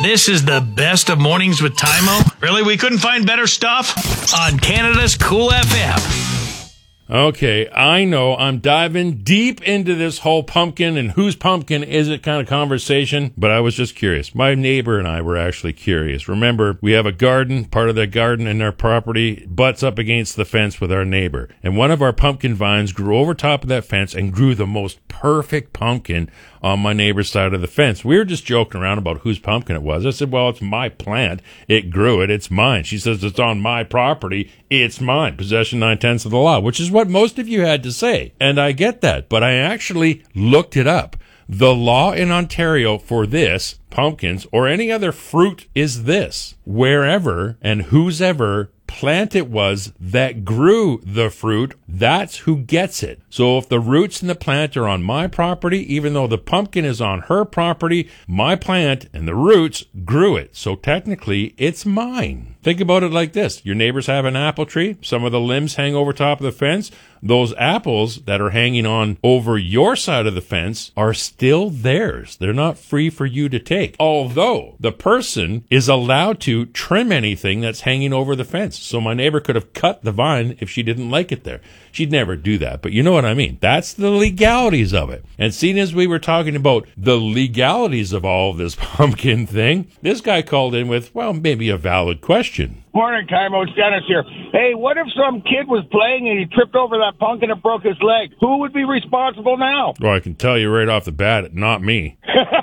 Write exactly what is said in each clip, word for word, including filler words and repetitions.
This is the best of Mornings with Tymo. Really, we couldn't find better stuff? On Canada's Cool F M. Okay, I know I'm diving deep into this whole pumpkin and whose pumpkin is it kind of conversation, but I was just curious. My neighbor and I were actually curious. Remember, we have a garden. Part of that garden in our property butts up against the fence with our neighbor. And one of our pumpkin vines grew over top of that fence and grew the most perfect pumpkin on my neighbor's side of the fence. We were just joking around about whose pumpkin it was. I said, well, it's my plant. It grew it. It's mine. She says, it's on my property. It's mine. Possession nine-tenths of the law, which is what most of you had to say. And I get that, but I actually looked it up. The law in Ontario for this, pumpkins, or any other fruit is this: wherever and whosever plant it was that grew the fruit, that's who gets it. So if the roots in the plant are on my property, even though the pumpkin is on her property, my plant and the roots grew it. So technically, it's mine. Think about it like this. Your neighbors have an apple tree. Some of the limbs hang over top of the fence. Those apples that are hanging on over your side of the fence are still theirs. They're not free for you to take. Although the person is allowed to trim anything that's hanging over the fence. So my neighbor could have cut the vine if she didn't like it there. She'd never do that, but you know what I mean. That's the legalities of it. And seeing as we were talking about the legalities of all of this pumpkin thing, this guy called in with, well, maybe a valid question. Morning, Tymo. It's Dennis here. Hey, what if some kid was playing and he tripped over that pumpkin and broke his leg? Who would be responsible now? Well, I can tell you right off the bat, not me.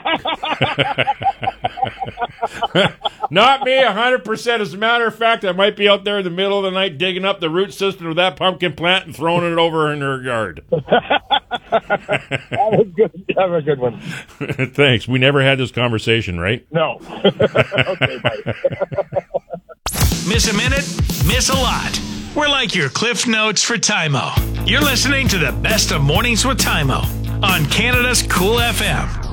Not me, one hundred percent. As a matter of fact, I might be out there in the middle of the night digging up the root system of that pumpkin plant and throwing it over in her yard. That was good. That was a good one. Thanks. We never had this conversation, right? No. Okay, bye. Miss a minute? Miss a lot. We're like your Cliff Notes for Tymo. You're listening to the best of Mornings with Tymo on Canada's Cool F M.